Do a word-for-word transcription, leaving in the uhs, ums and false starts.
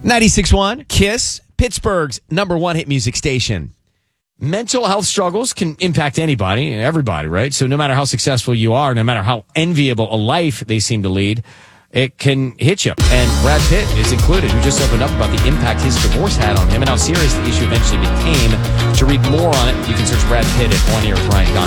ninety-six point one KISS, Pittsburgh's number one hit music station. Mental health struggles can impact anybody and everybody, right? So no matter how successful you are, no matter how enviable a life they seem to lead, it can hit you. And Brad Pitt is included, who just opened up about the impact his divorce had on him and how serious the issue eventually became. To read more on it, you can search Brad Pitt at One Ear with Ryan Gunn.